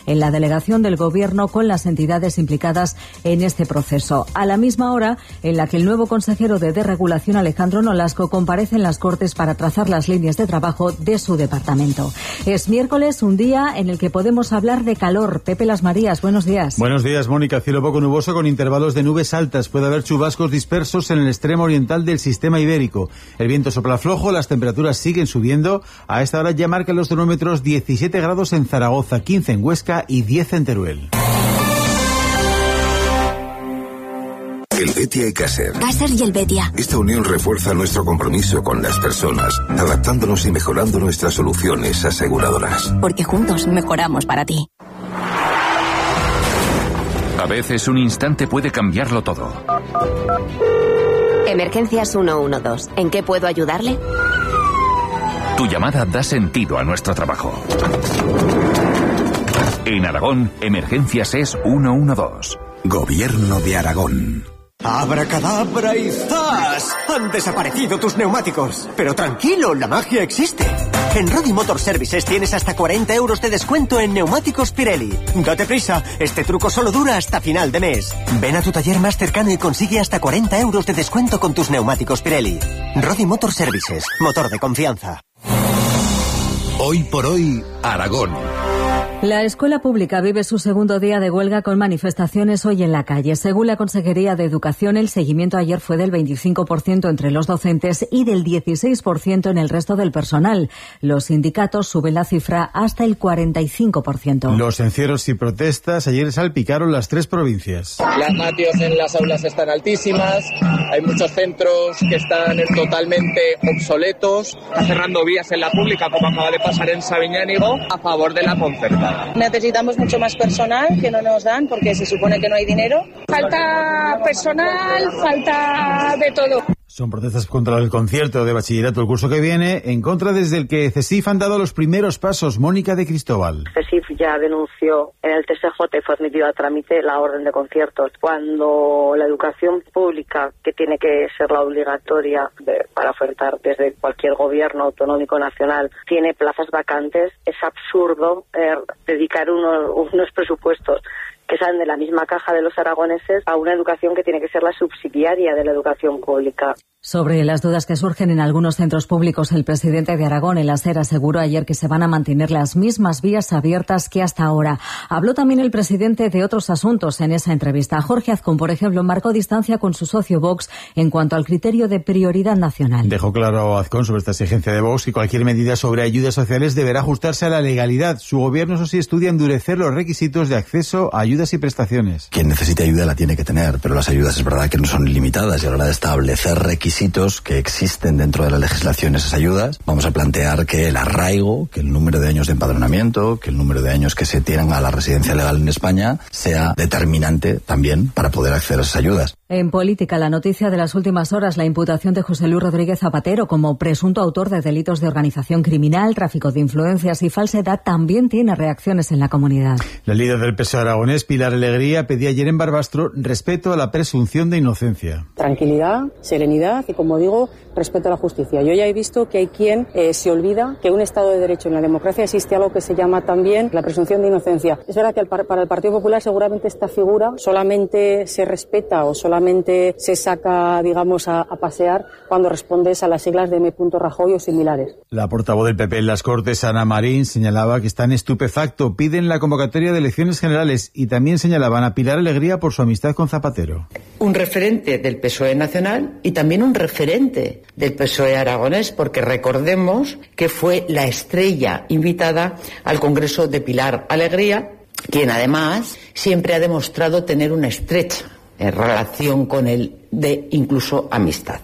en la delegación del Gobierno con las entidades implicadas en este proceso. A la misma hora en la que el nuevo consejero de Desregulación, Alejandro Nolasco, comparece en las Cortes para trazar las líneas de trabajo de su departamento. Es miércoles, un día en el que podemos hablar de calor. Pepe Las Marías, buenos días. Buenos días, Mónica. Cielo poco nuboso con intervalos de nubes altas. Puede haber chubascos dispersos en el extremo oriental del sistema ibérico. El viento sopla flojo, las temperaturas siguen subiendo. A esta hora ya marcan los termómetros 17 grados en Zaragoza, 15 en Huesca y 10 en Teruel. Helvetia y Caser. Caser y Helvetia. Esta unión refuerza nuestro compromiso con las personas, adaptándonos y mejorando nuestras soluciones aseguradoras. Porque juntos mejoramos para ti. A veces un instante puede cambiarlo todo. Emergencias 112. ¿En qué puedo ayudarle? Tu llamada da sentido a nuestro trabajo. En Aragón, Emergencias es 112. Gobierno de Aragón. ¡Abracadabra y ¡zas! Han desaparecido tus neumáticos. Pero tranquilo, la magia existe. En Rodi Motor Services tienes hasta 40 euros de descuento en neumáticos Pirelli. Date prisa, este truco solo dura hasta final de mes. Ven a tu taller más cercano y consigue hasta 40 euros de descuento con tus neumáticos Pirelli. Rodi Motor Services, motor de confianza. Hoy por hoy, Aragón. La escuela pública vive su segundo día de huelga con manifestaciones hoy en la calle. Según la Consejería de Educación, el seguimiento ayer fue del 25% entre los docentes y del 16% en el resto del personal. Los sindicatos suben la cifra hasta el 45%. Los encierros y protestas ayer salpicaron las 3 provincias. Las ratios en las aulas están altísimas, hay muchos centros que están totalmente obsoletos. Está cerrando vías en la pública, como acaba de pasar en Sabiñánigo, a favor de la concertada. Necesitamos mucho más personal que no nos dan porque se supone que no hay dinero. Falta personal, falta de todo. Son protestas contra el concierto de bachillerato el curso que viene, en contra desde el que CESIF han dado los primeros pasos. Mónica de Cristóbal. CESIF ya denunció en el TSJ y fue admitido a trámite la orden de conciertos. Cuando la educación pública, que tiene que ser la obligatoria para ofertar desde cualquier gobierno autonómico nacional, tiene plazas vacantes, es absurdo dedicar unos presupuestos que salen de la misma caja de los aragoneses a una educación que tiene que ser la subsidiaria de la educación pública. Sobre las dudas que surgen en algunos centros públicos, el presidente de Aragón, el SER, aseguró ayer que se van a mantener las mismas vías abiertas que hasta ahora. Habló también el presidente de otros asuntos en esa entrevista. Jorge Azcón, por ejemplo, marcó distancia con su socio Vox en cuanto al criterio de prioridad nacional. Dejó claro Azcón sobre esta exigencia de Vox que cualquier medida sobre ayudas sociales deberá ajustarse a la legalidad. Su gobierno, eso sí, estudia endurecer los requisitos de acceso a ayudas y prestaciones. Quien necesite ayuda la tiene que tener, pero las ayudas es verdad que no son ilimitadas y a la hora de establecer requisitos que existen dentro de la legislación esas ayudas, vamos a plantear que el arraigo, que el número de años de empadronamiento, que el número de años que se tienen a la residencia legal en España sea determinante también para poder acceder a esas ayudas. En política, la noticia de las últimas horas, la imputación de José Luis Rodríguez Zapatero como presunto autor de delitos de organización criminal, tráfico de influencias y falsedad, también tiene reacciones en la comunidad. La líder del PSOE aragonés, Pilar Alegría, pedía ayer en Barbastro respeto a la presunción de inocencia. Tranquilidad, serenidad y, como digo, respeto a la justicia. Yo ya he visto que hay quien se olvida que en un Estado de Derecho, en la democracia, existe algo que se llama también la presunción de inocencia. Es verdad que para el Partido Popular seguramente esta figura solamente se respeta o solamente se saca, digamos, a pasear cuando respondes a las siglas de M. Rajoy o similares. La portavoz del PP en las Cortes, Ana Marín, señalaba que están estupefacto, piden la convocatoria de elecciones generales y también señalaban a Pilar Alegría por su amistad con Zapatero. Un referente del PSOE nacional y también un referente del PSOE aragonés, porque recordemos que fue la estrella invitada al Congreso de Pilar Alegría, quien además siempre ha demostrado tener una estrecha relación con él de incluso amistad.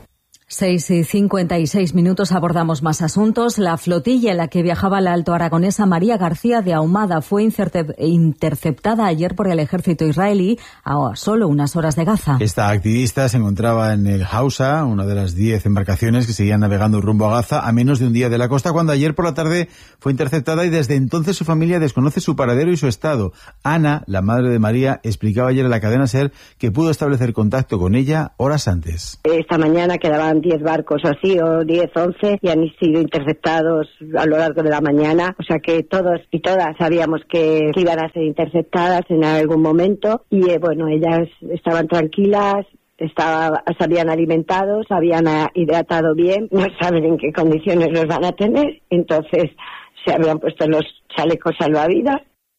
6:56 abordamos más asuntos. La flotilla en la que viajaba la alto aragonesa María García de Ahumada fue interceptada ayer por el ejército israelí a solo unas horas de Gaza. Esta activista se encontraba en el Hausa, una de las 10 embarcaciones que seguían navegando rumbo a Gaza, a menos de un día de la costa, cuando ayer por la tarde fue interceptada y desde entonces su familia desconoce su paradero y su estado. Ana, la madre de María, explicaba ayer a la cadena SER que pudo establecer contacto con ella horas antes. Esta mañana quedaban 10 barcos o así, o 10, 11, y han sido interceptados a lo largo de la mañana. O sea que todos y todas sabíamos que iban a ser interceptadas en algún momento. Y bueno, ellas estaban tranquilas, se habían alimentado, se habían hidratado bien, no saben en qué condiciones los van a tener, entonces se habían puesto los chalecos salvavidas.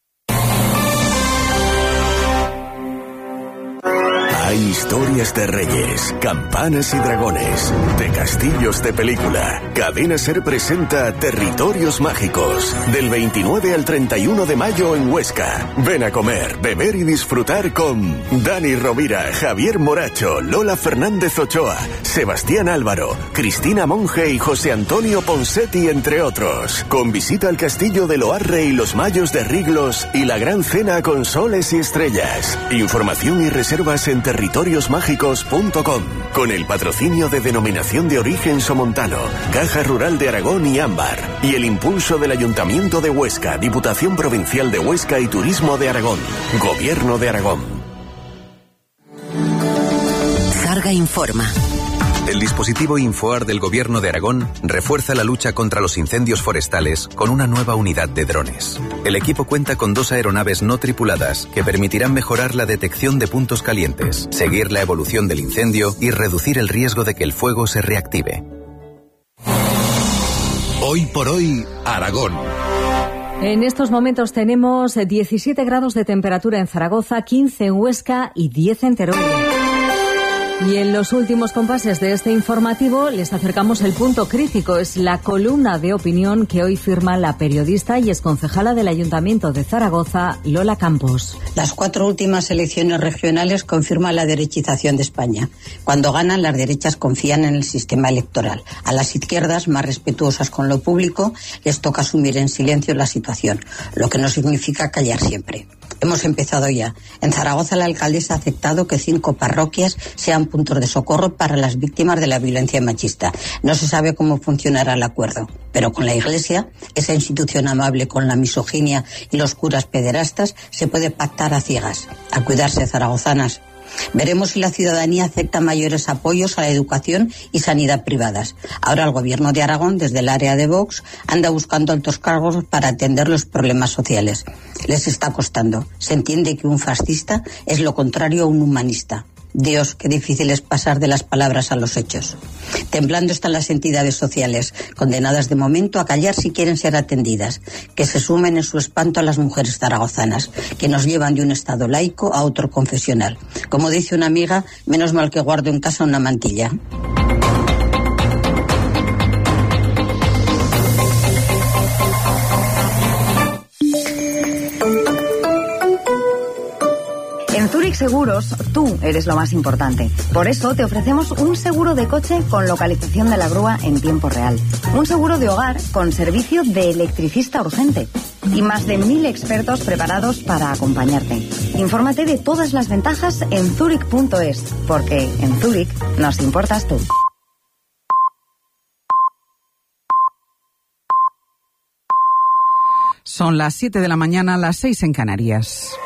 Hay historias de reyes, campanas y dragones, de castillos de película. Cadena SER presenta Territorios Mágicos, del 29 al 31 de mayo en Huesca. Ven a comer, beber y disfrutar con Dani Rovira, Javier Moracho, Lola Fernández Ochoa, Sebastián Álvaro, Cristina Monge y José Antonio Ponsetti, entre otros. Con visita al castillo de Loarre y los Mayos de Riglos y la gran cena con soles y estrellas. Información y reservas en territoriosmágicos.com, con el patrocinio de Denominación de Origen Somontano, Caja Rural de Aragón y Ámbar, y el impulso del Ayuntamiento de Huesca, Diputación Provincial de Huesca y Turismo de Aragón, Gobierno de Aragón. Zarga informa. El dispositivo Infoar del Gobierno de Aragón refuerza la lucha contra los incendios forestales con una nueva unidad de drones. El equipo cuenta con 2 aeronaves no tripuladas que permitirán mejorar la detección de puntos calientes, seguir la evolución del incendio y reducir el riesgo de que el fuego se reactive. Hoy por hoy, Aragón. En estos momentos tenemos 17 grados de temperatura en Zaragoza, 15 en Huesca y 10 en Teruel. Y en los últimos compases de este informativo les acercamos el punto crítico. Es la columna de opinión que hoy firma la periodista y exconcejala del Ayuntamiento de Zaragoza, Lola Campos. Las 4 últimas elecciones regionales confirman la derechización de España. Cuando ganan, las derechas confían en el sistema electoral. A las izquierdas, más respetuosas con lo público, les toca asumir en silencio la situación, lo que no significa callar siempre. Hemos empezado ya. En Zaragoza la alcaldesa ha aceptado que 5 parroquias sean puntos de socorro para las víctimas de la violencia machista. No se sabe cómo funcionará el acuerdo, pero con la Iglesia, esa institución amable con la misoginia y los curas pederastas, se puede pactar a ciegas. A cuidarse, zaragozanas. Veremos si la ciudadanía acepta mayores apoyos a la educación y sanidad privadas. Ahora el Gobierno de Aragón, desde el área de Vox, anda buscando altos cargos para atender los problemas sociales. Les está costando. Se entiende que un fascista es lo contrario a un humanista. Dios, qué difícil es pasar de las palabras a los hechos. Temblando están las entidades sociales, condenadas de momento a callar si quieren ser atendidas, que se sumen en su espanto a las mujeres zaragozanas, que nos llevan de un estado laico a otro confesional. Como dice una amiga, menos mal que guardo en casa una mantilla. En Zurich Seguros, tú eres lo más importante. Por eso te ofrecemos un seguro de coche con localización de la grúa en tiempo real. Un seguro de hogar con servicio de electricista urgente. Y más de 1000 expertos preparados para acompañarte. Infórmate de todas las ventajas en Zurich.es, porque en Zurich nos importas tú. Son las 7 de la mañana, las 6 en Canarias.